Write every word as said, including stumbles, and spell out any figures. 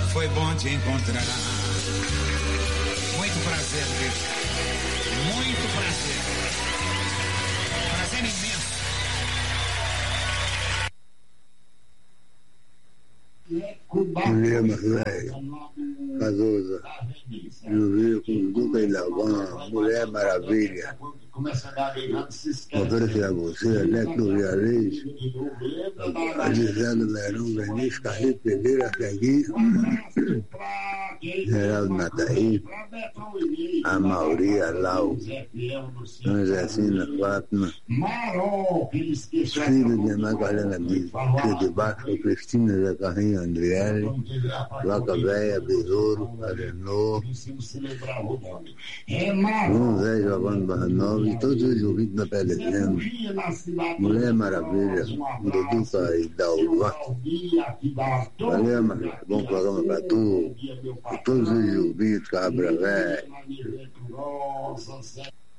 foi bom te encontrar. Muito prazer, bicho. Muito prazer. Prazer imenso. Lema, velho, Cazuza, Juvio com Duca e Lavão, Mulher Maravilha, oferecer a você, Neto Viarez, Gisele Leron, Benício, Carlito Pereira, Feguinho, Geraldo Nataí, a Mauri, a Lau, Dona Jacina, Fátima, filho de Macarena Bicho, de Baixo, Cristina, Zé Carrinho, Andriele, Vaca Véia, Besouro, Arenô, João Zé Giovanni Barra Nova e todos os ouvintes da Pelegendo, Mulher Maravilha, Duduca e Dalva. Valeu, mano. Bom programa pra tu. E todos os ouvintes, Cabra Véia.